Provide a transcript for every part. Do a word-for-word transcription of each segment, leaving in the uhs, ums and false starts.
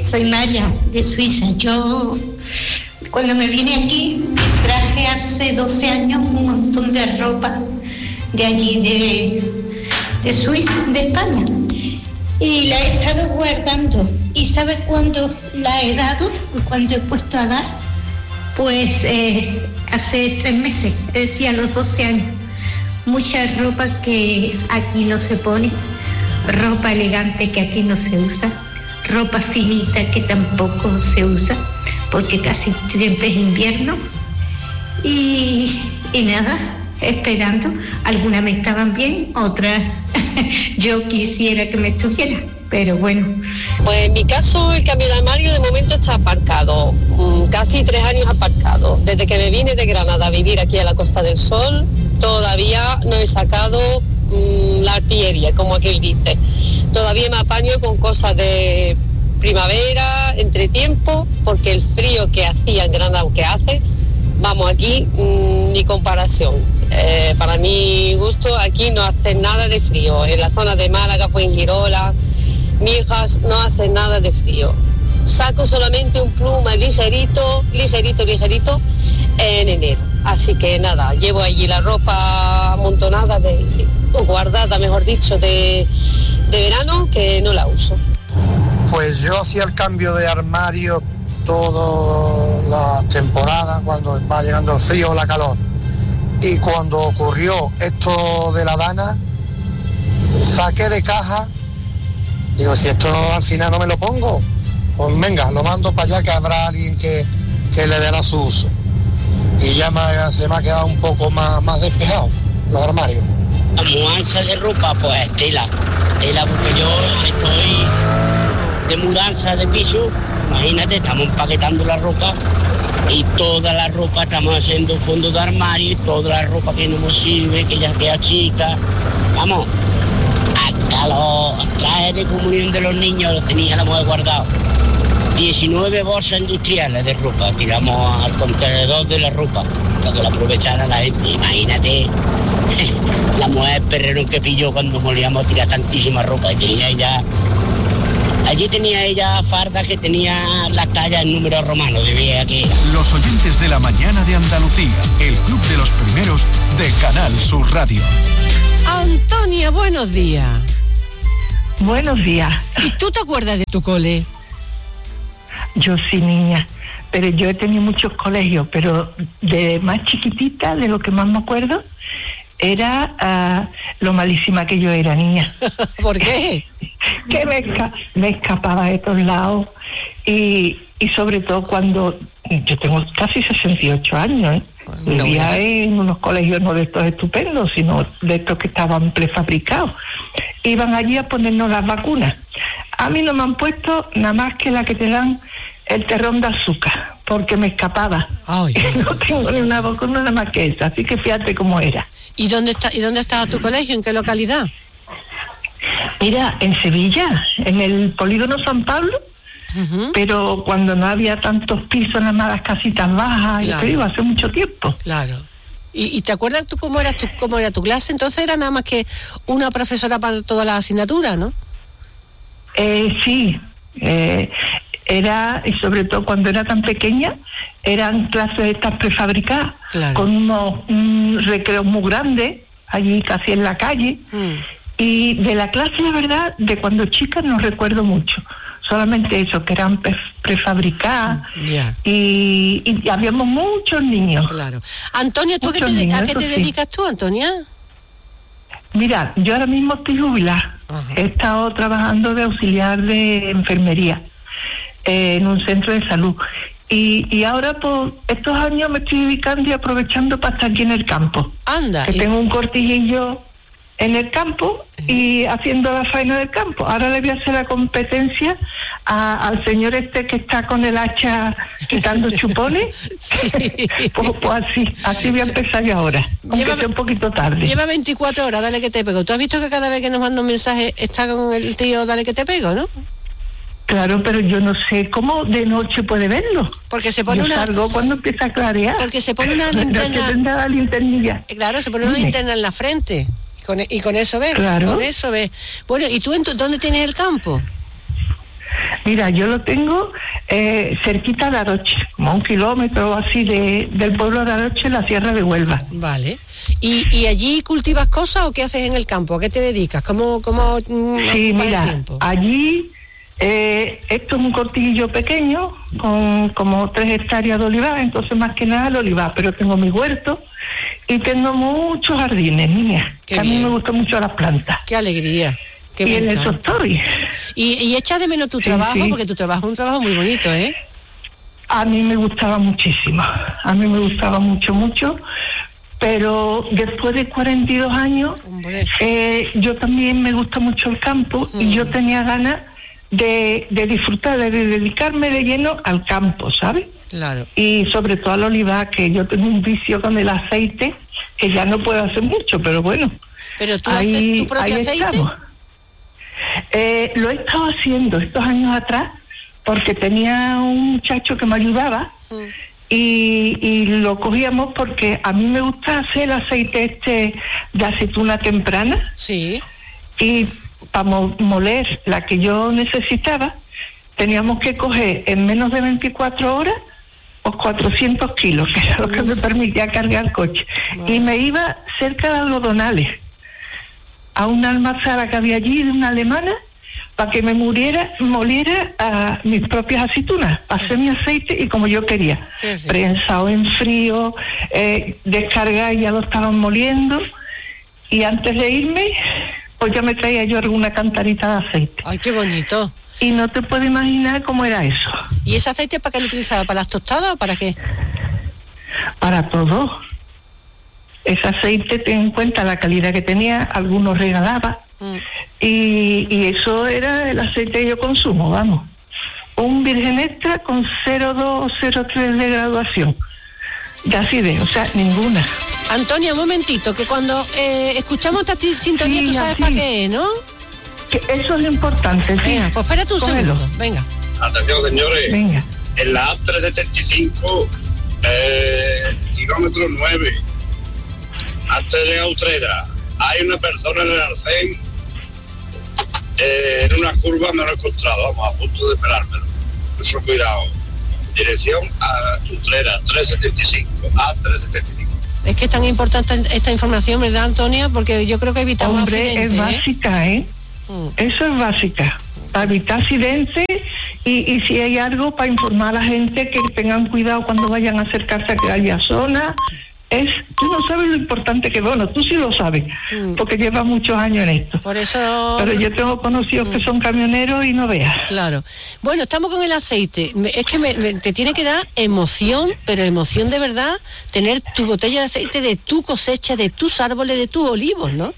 soy María, de Suiza. Yo, cuando me vine aquí, traje hace doce años un montón de ropa de allí, de, de Suiza, de España. Y la he estado guardando. ¿Y sabe cuándo la he dado? ¿Cuándo he puesto a dar? Pues eh, hace tres meses, es decir, a los doce años. Mucha ropa que aquí no se pone, ropa elegante que aquí no se usa, ropa finita que tampoco se usa, porque casi siempre es invierno. Y, y nada, esperando. Algunas me estaban bien, otras yo quisiera que me estuviera, pero bueno. Pues en mi caso el cambio de armario de momento está aparcado, casi tres años aparcado. Desde que me vine de Granada a vivir aquí a la Costa del Sol, todavía no he sacado mmm, la artillería, como aquel dice. Todavía me apaño con cosas de primavera, entretiempo, porque el frío que hacía en Granada, que hace, vamos, aquí mmm, ni comparación. Eh, para mi gusto, aquí no hace nada de frío. En la zona de Málaga, Fuengirola, Mijas, no hace nada de frío. Saco solamente un pluma ligerito, ligerito, ligerito en enero. Así que nada, llevo allí la ropa amontonada, de, o guardada, mejor dicho, de, de verano, que no la uso. Pues yo hacía el cambio de armario toda la temporada, cuando va llegando el frío o la calor. Y cuando ocurrió esto de la Dana, saqué de caja, digo, si esto no, al final no me lo pongo, pues venga, lo mando para allá, que habrá alguien que, que le dará su uso. Y ya me, se me ha quedado un poco más, más despejado los armarios. La mudanza de ropa, pues tela, tela, porque yo estoy de mudanza de piso, imagínate, estamos empaquetando la ropa y toda la ropa estamos haciendo fondo de armario, y toda la ropa que no nos sirve, que ya queda chica, vamos, hasta los trajes de comunión de los niños los tenía la mujer guardado. diecinueve bolsas industriales de ropa, tiramos al contenedor de la ropa, para que la aprovechara la gente. Imagínate, la mujer perrero que pilló cuando molíamos a tirar tantísima ropa, y tenía ella, allí tenía ella fardas que tenía las tallas en número romano, de vieja que era. Los oyentes de la mañana de Andalucía, el club de los primeros de Canal Sur Radio. Antonia, buenos días. Buenos días. ¿Y tú te acuerdas de tu cole? Yo sí, niña, pero yo he tenido muchos colegios, pero de más chiquitita, de lo que más me acuerdo, era uh, lo malísima que yo era, niña. ¿Por qué? Que me, esca- me escapaba de todos lados, y, y sobre todo cuando, yo tengo casi sesenta y ocho años, ¿eh? No, Vivía no. en unos colegios no de estos estupendos, sino de estos que estaban prefabricados. Iban allí a ponernos las vacunas. A mí no me han puesto nada más que la que te dan el terrón de azúcar, porque me escapaba. Ay. No tengo ni una vacuna nada más que esa, así que fíjate cómo era. ¿Y dónde está, y dónde estaba tu colegio? ¿En qué localidad? Mira, en Sevilla, en el polígono San Pablo, uh-huh. Pero cuando no había tantos pisos, nada más las casitas bajas, Claro. yo te digo, hace mucho tiempo. Claro. ¿Y, y te acuerdas tú cómo, eras tu, cómo era tu clase? Entonces era nada más que una profesora para todas las asignaturas, ¿no? Eh, sí, eh, era, y sobre todo cuando era tan pequeña, eran clases estas prefabricadas, Claro. con unos un recreos muy grandes, allí casi en la calle, Mm. y de la clase, la verdad, de cuando chica no recuerdo mucho, solamente eso, que eran pre- prefabricadas, Ya. y, y habíamos muchos niños. Claro. Antonia, ¿tú a qué Muchos te, niños, a qué eso te sí. dedicas tú, Antonia? Mira, yo ahora mismo estoy jubilada. Ajá. He estado trabajando de auxiliar de enfermería eh, en un centro de salud. Y, y ahora, por estos años, me estoy dedicando y aprovechando para estar aquí en el campo. Anda. Que y- tengo un cortijillo en el campo y haciendo la faena del campo. Ahora le voy a hacer la competencia a, al señor este que está con el hacha quitando chupones. Sí. pues, pues así, así voy a empezar yo ahora, aunque Lleva- sea un poquito tarde. Lleva veinticuatro horas, dale que te pego. ¿Tú has visto que cada vez que nos manda un mensaje está con el tío dale que te pego, no? Claro, pero yo no sé cómo de noche puede verlo. Porque se pone Yo una... salgo cuando empieza a clarear. Porque se pone una De noche linterna... tendrá la linternilla. Claro, se pone una Dime. linterna en la frente. Y con, y con eso ves. Claro. Con eso ves. Bueno, ¿y tú en tu, dónde tienes el campo? Mira, yo lo tengo eh, cerquita de Aroche, como a un kilómetro así de, del pueblo de Aroche, en la Sierra de Huelva. Vale. ¿Y, y allí cultivas cosas o qué haces en el campo? ¿A qué te dedicas? ¿Cómo, cómo sí, mira, el tiempo? allí eh, esto es un cortijillo pequeño con como tres hectáreas de olivar, entonces más que nada el olivar, pero tengo mi huerto y tengo muchos jardines, niña. Qué a mí bien. me gustan mucho las plantas. Qué alegría. Qué y en bien, eso estoy. Y, y echas de menos tu Sí, trabajo, sí. porque tu trabajo es un trabajo muy bonito, ¿eh? A mí me gustaba muchísimo, a mí me gustaba mucho, mucho, pero después de cuarenta y dos años, Hombre. eh, yo también me gusta mucho el campo Mm. y yo tenía ganas de, de disfrutar, de dedicarme de lleno al campo, ¿sabes? Claro. Y sobre todo al olivar, que yo tengo un vicio con el aceite, que ya no puedo hacer mucho, pero bueno. Pero tú ahí, haces tu propio ahí aceite. estamos. Eh, lo he estado haciendo estos años atrás porque tenía un muchacho que me ayudaba Mm. y, y lo cogíamos porque a mí me gusta hacer el aceite este de aceituna temprana Sí. y para moler la que yo necesitaba teníamos que coger en menos de veinticuatro horas los cuatrocientos kilos, que era lo que me permitía cargar el coche. Wow. Y me iba cerca de Algodonales a una almazara que había allí de una alemana para que me muriera, moliera a mis propias aceitunas, pasé mi aceite y como yo quería, Qué rico. prensado en frío, eh, descargar y ya lo estaban moliendo y antes de irme pues ya me traía yo alguna cantarita de aceite Ay, qué bonito. y no te puedo imaginar cómo era eso, ¿Y ese aceite para qué lo utilizaba? ¿Para las tostadas o para qué? para todo. Ese aceite, ten en cuenta la calidad que tenía, algunos regalaba. Mm. Y, y eso era el aceite que yo consumo, vamos. Un virgen extra con cero coma dos o cero coma tres de graduación de acidez, o sea, ninguna. Antonia, un momentito, que cuando eh, escuchamos esta ti- sintonía Sí, tú sabes así. para qué es, ¿no? Que eso es lo importante, sí. Venga, pues espérate un Cógelo. segundo, venga. Atención, señores. Venga. En la A trescientos setenta y cinco, eh, kilómetro nueve, antes de Utrera, hay una persona en el arcén, eh, en una curva me lo he encontrado, vamos, a punto de esperármelo. Mucho cuidado. Dirección a Utrera, trescientos setenta y cinco, A trescientos setenta y cinco. Es que es tan importante esta información, ¿verdad, Antonia? Porque yo creo que evitamos Hombre, accidentes, es ¿eh? básica, ¿eh? Mm. Eso es básica, para evitar accidentes y, y si hay algo para informar a la gente que tengan cuidado cuando vayan a acercarse a aquella zona. Es, tú no sabes lo importante que, bueno, tú sí lo sabes, Mm. porque llevas muchos años en esto. Por eso... Pero yo tengo conocidos que son camioneros y no veas. Claro. Bueno, estamos con el aceite. Me- Es que me- me- te tiene que dar emoción, pero emoción de verdad, tener tu botella de aceite de tu cosecha, de tus árboles, de tus olivos, ¿no?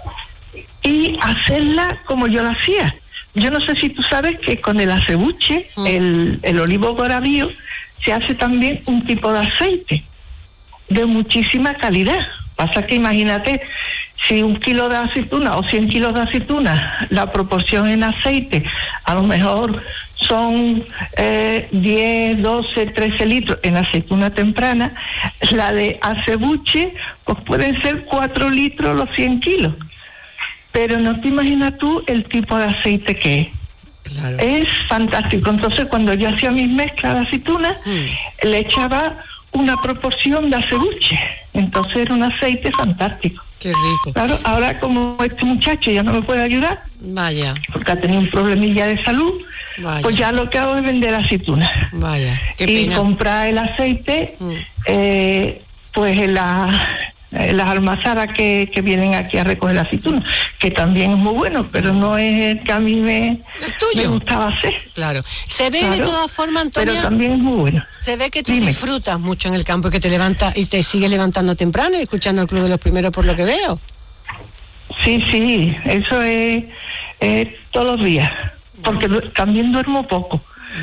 Y hacerla como yo la hacía. Yo no sé si tú sabes que con el acebuche, Mm. el, el olivo goravío, se hace también un tipo de aceite de muchísima calidad. Pasa que imagínate, si un kilo de aceituna o cien kilos de aceituna, la proporción en aceite, a lo mejor son eh, diez, doce, trece litros en aceituna temprana, la de acebuche, pues pueden ser cuatro litros los cien kilos. Pero no te imaginas tú el tipo de aceite que es. Claro. Es fantástico. Entonces, cuando yo hacía mis mezclas de aceituna, Mm. le echaba una proporción de acebuche. Entonces era un aceite fantástico. Qué rico. Claro, ahora como este muchacho ya no me puede ayudar, Vaya, porque ha tenido un problemilla de salud, vaya, pues ya lo que hago es vender aceituna. vaya. Qué Y pena. comprar el aceite, Mm. eh, pues en la... en las almazaras que, que vienen aquí a recoger la aceituna, que también es muy bueno, pero no es el que a mí me, El tuyo. me gustaba hacer. Claro. Se ve de Claro, todas formas, pero Antonia, también es muy bueno. se ve que tú Dime. disfrutas mucho en el campo y que te levantas y te sigues levantando temprano y escuchando el Club de los Primeros por lo que veo. Sí, sí, eso es, es todos los días, porque du- también duermo poco.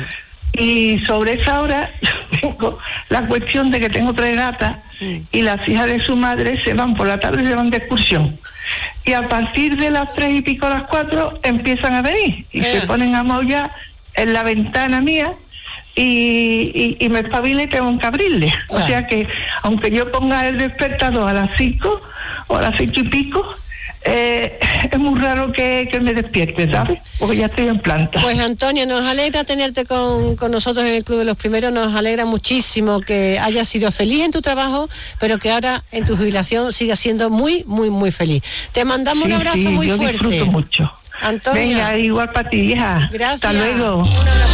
Y sobre esa hora tengo la cuestión de que tengo tres gatas y las hijas de su madre se van por la tarde, se van de excursión. Y a partir de las tres y pico, las cuatro, empiezan a venir y Eh. se ponen a maullar en la ventana mía y, y, y me espabila y tengo que abrirle. Claro. O sea que, aunque yo ponga el despertador a las cinco o a las cinco y pico, eh, es muy raro que, que me despierte, ¿sabes? Porque ya estoy en planta. Pues Antonia, nos alegra tenerte con, con nosotros en el Club de los Primeros, nos alegra muchísimo que hayas sido feliz en tu trabajo, pero que ahora en tu jubilación sigas siendo muy, muy, muy feliz. Te mandamos Sí, un abrazo sí, muy yo fuerte. disfruto mucho. Antonia. Venga, igual para ti, hija. Gracias. Hasta luego. Un abrazo.